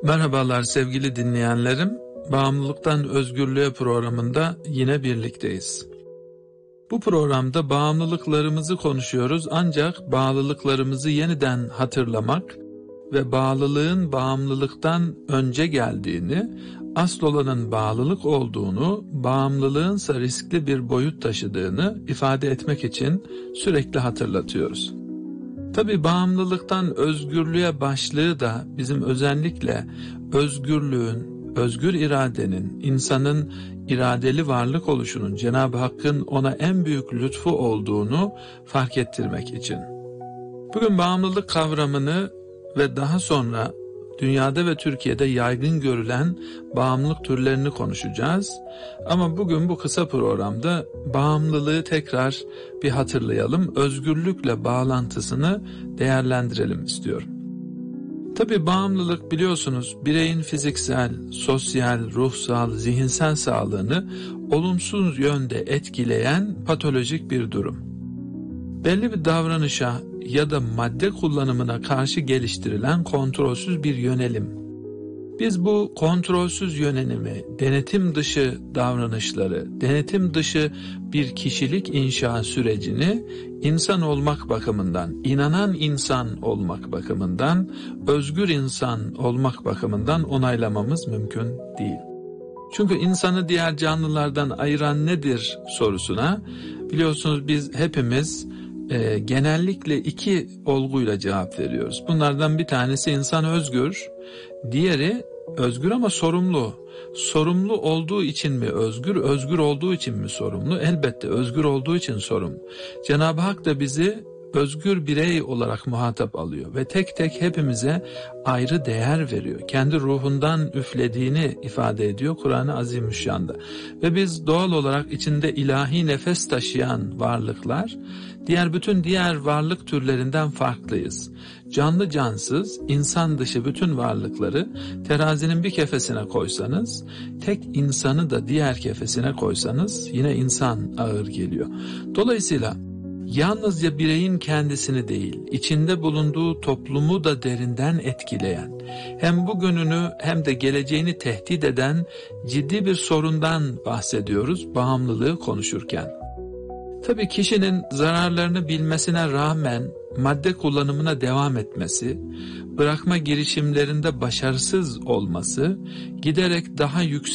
Merhabalar sevgili dinleyenlerim. Bağımlılıktan Özgürlüğe programında yine birlikteyiz. Bu programda bağımlılıklarımızı konuşuyoruz ancak bağlılıklarımızı yeniden hatırlamak ve bağlılığın bağımlılıktan önce geldiğini, asıl olanın bağlılık olduğunu, bağımlılığınsa riskli bir boyut taşıdığını ifade etmek için sürekli hatırlatıyoruz. Tabii bağımlılıktan özgürlüğe başlığı da bizim özellikle özgürlüğün, özgür iradenin, insanın iradeli varlık oluşunun Cenab-ı Hakk'ın ona en büyük lütfu olduğunu fark ettirmek için. Bugün bağımlılık kavramını ve daha sonra dünyada ve Türkiye'de yaygın görülen bağımlılık türlerini konuşacağız. Ama bugün bu kısa programda bağımlılığı tekrar bir hatırlayalım, özgürlükle bağlantısını değerlendirelim istiyorum. Tabii bağımlılık biliyorsunuz bireyin fiziksel, sosyal, ruhsal, zihinsel sağlığını olumsuz yönde etkileyen patolojik bir durum. Belli bir davranışa ya da madde kullanımına karşı geliştirilen kontrolsüz bir yönelim. Biz bu kontrolsüz yönelimi, denetim dışı davranışları, denetim dışı bir kişilik inşa sürecini insan olmak bakımından, inanan insan olmak bakımından, özgür insan olmak bakımından onaylamamız mümkün değil. Çünkü insanı diğer canlılardan ayıran nedir sorusuna biliyorsunuz biz hepimiz genellikle iki olguyla cevap veriyoruz. Bunlardan bir tanesi insan özgür, diğeri özgür ama sorumlu. Sorumlu olduğu için mi özgür, özgür olduğu için mi sorumlu? Elbette özgür olduğu için sorumlu. Cenab-ı Hak da bizi özgür birey olarak muhatap alıyor ve tek tek hepimize ayrı değer veriyor. Kendi ruhundan üflediğini ifade ediyor Kur'an-ı Azimüşşan'da. Ve biz doğal olarak içinde ilahi nefes taşıyan varlıklar, bütün diğer varlık türlerinden farklıyız. Canlı cansız, insan dışı bütün varlıkları terazinin bir kefesine koysanız, tek insanı da diğer kefesine koysanız yine insan ağır geliyor. Dolayısıyla yalnızca bireyin kendisini değil, içinde bulunduğu toplumu da derinden etkileyen, hem bugününü hem de geleceğini tehdit eden ciddi bir sorundan bahsediyoruz bağımlılığı konuşurken. Tabii kişinin zararlarını bilmesine rağmen madde kullanımına devam etmesi, bırakma girişimlerinde başarısız olması, giderek daha yüksek